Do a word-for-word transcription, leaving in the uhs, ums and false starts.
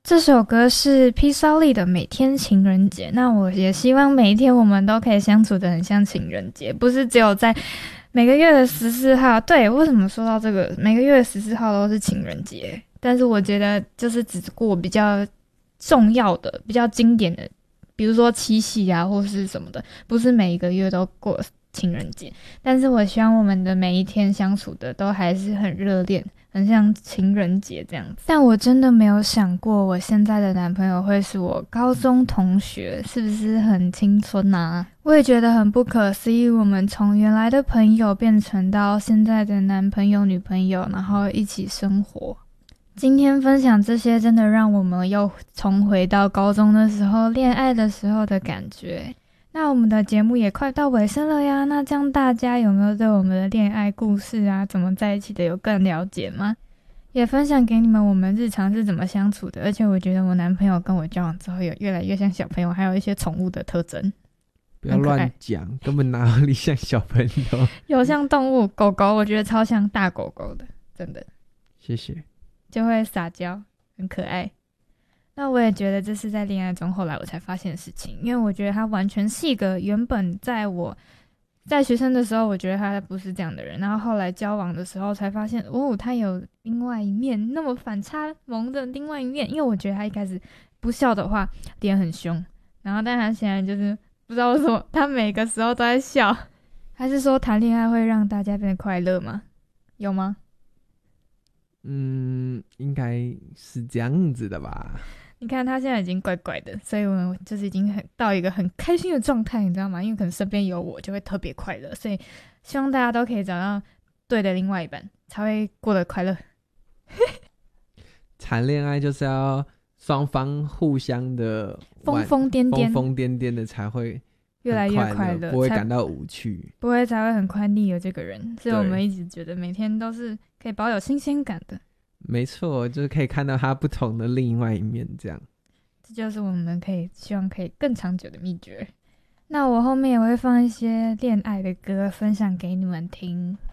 这首歌是 P. Solly 的《每天情人节》。那我也希望每一天我们都可以相处得很像情人节，不是只有在每个月的十四号。对，为什么说到这个每个月的十四号都是情人节？但是我觉得就是只过比较重要的、比较经典的，比如说七夕啊或是什么的，不是每一个月都过情人节。但是我希望我们的每一天相处的都还是很热恋，很像情人节这样子。但我真的没有想过我现在的男朋友会是我高中同学，是不是很青春啊？我也觉得很不可思议，我们从原来的朋友变成到现在的男朋友女朋友，然后一起生活。今天分享这些真的让我们又重回到高中的时候恋爱的时候的感觉。那我们的节目也快到尾声了呀，那这样大家有没有对我们的恋爱故事啊，怎么在一起的有更了解吗？也分享给你们我们日常是怎么相处的。而且我觉得我男朋友跟我交往之后有越来越像小朋友，还有一些宠物的特征。 不要乱讲，根本哪里像小朋友。 有像动物，狗狗我觉得超像大狗狗的，真的。 谢谢。 就会撒娇，很可爱。那我也觉得这是在恋爱中后来我才发现的事情，因为我觉得他完全是一个原本在我在学生的时候我觉得他不是这样的人，然后后来交往的时候才发现哦，他有另外一面，那么反差萌的另外一面。因为我觉得他一开始不笑的话脸很凶，然后但他现在就是不知道为什么他每个时候都在笑。还是说谈恋爱会让大家变得快乐吗？有吗？ 嗯，应该是这样子的吧。 你看他现在已经怪怪的，所以我们就是已经很到一个很开心的状态，你知道吗？因为可能身边有我就会特别快乐，所以希望大家都可以找到对的另外一半，才会过得快乐。 谈恋爱就是要双方互相的疯疯癫癫疯疯癫癫的才会越来越快乐， 不会感到无趣， 不会才会很快腻了这个人。所以我们一直觉得每天都是可以保有新鲜感的。 没错，就是可以看到他不同的另外一面，这样。 这就是我们可以希望可以更长久的秘诀。那我后面也会放一些恋爱的歌分享给你们听。